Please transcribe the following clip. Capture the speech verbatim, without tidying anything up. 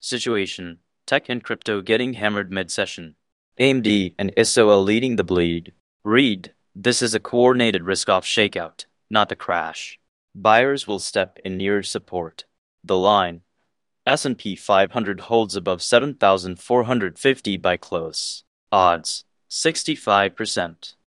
Situation: Tech and crypto getting hammered mid-session. A M D and S O L leading the bleed. Read: This is a coordinated risk-off shakeout, not a crash. Buyers will step in near support. The line: S and P five hundred holds above seven thousand four hundred fifty by close. Odds: sixty-five percent.